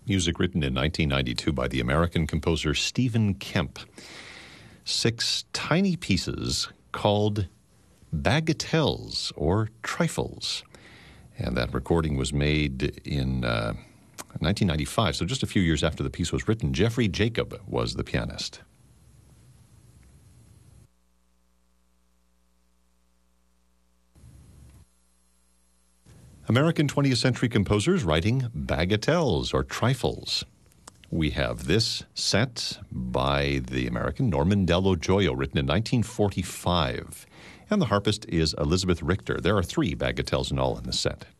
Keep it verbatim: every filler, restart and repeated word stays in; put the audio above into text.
Music written in nineteen ninety-two by the American composer Stephen Kemp. Six tiny pieces called bagatelles or trifles. And that recording was made in uh, nineteen ninety-five, so just a few years after the piece was written. Jeffrey Jacob was the pianist. American twentieth century composers writing bagatelles or trifles. We have this set by the American Norman Dello Gioia, written in nineteen forty-five. And the harpist is Elizabeth Richter. There are three bagatelles in all in the set.